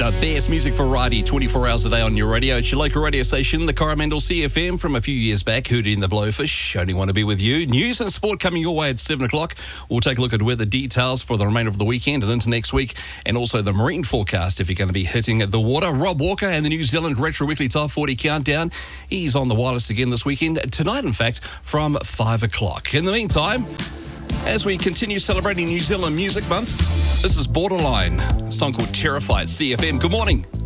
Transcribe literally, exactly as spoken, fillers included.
The best music variety twenty-four hours a day on your radio. It's your local radio station, the Coromandel C F M from a few years back. Hootie and the Blowfish. Only want to be with you. News and sport coming your way at seven o'clock. We'll take a look at weather details for the remainder of the weekend and into next week, and also the marine forecast if you're going to be hitting the water. Rob Walker and the New Zealand Retro Weekly Top forty Countdown. He's on the wireless again this weekend. Tonight, in fact, from five o'clock. In the meantime, as we continue celebrating New Zealand Music Month, this is Borderline, a song called Terrified, C F M. Good morning.